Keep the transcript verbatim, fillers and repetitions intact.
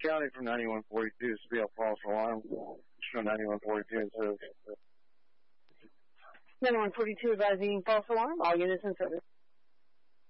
County from ninety-one forty-two. This will be a false alarm. Show ninety-one forty-two and says. ninety-one forty-two advising false alarm. All units in service.